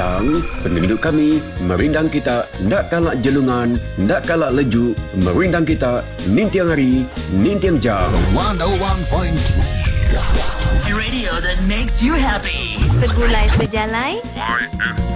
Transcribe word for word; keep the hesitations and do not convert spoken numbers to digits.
datang, penduduk kami merindang kita ndak kalak jelungan, ndak kalak lejuk, merindang kita nintiang hari, nintiang jam. one oh one point three Radio that makes you happy. Segulai sejalai